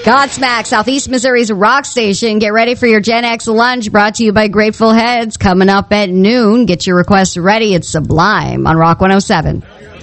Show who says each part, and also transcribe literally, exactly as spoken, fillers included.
Speaker 1: Godsmack, Southeast Missouri's rock station. Get ready for your Gen X lunch, brought to you by Grateful Heads. Coming up at noon. Get your requests ready. It's Sublime on Rock one oh seven.